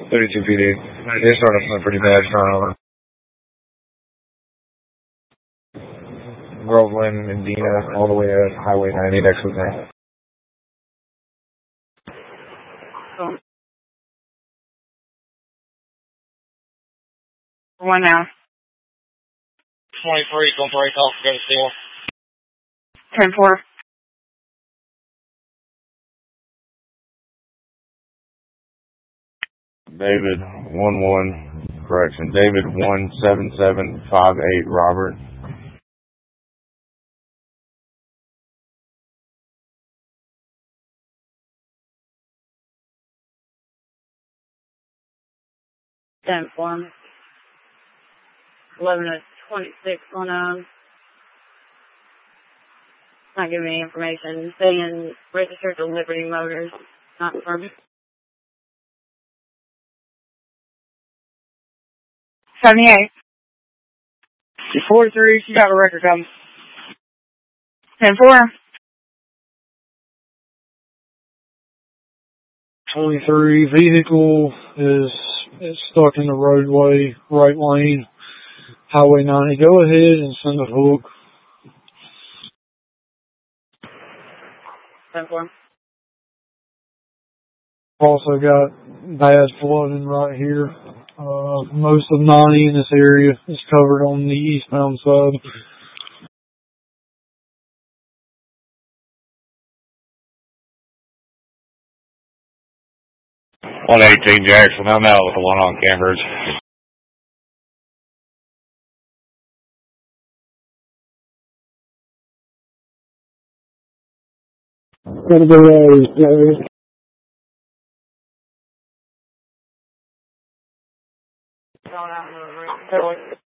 32 PD. They started feeling pretty bad turnover. Groveland, Medina, all the way to Highway 90 next to me. One now. 23, going to break off, go to Steel. 10-4. David 1-1, correction. David 17758, Robert. Then form 11 to 26 on not giving me information. Saying registered to Liberty Motors, not confirmed. 78. 43, she got a record coming. 10-4. 23, vehicle is stuck in the roadway, right lane, Highway 90. Go ahead and send a hook. 10-4. Also got bad flooding right here. Most of 90 in this area is covered on the eastbound side. .118 Jackson, I'm out with the one on cameras. Gonna go Going out in the room.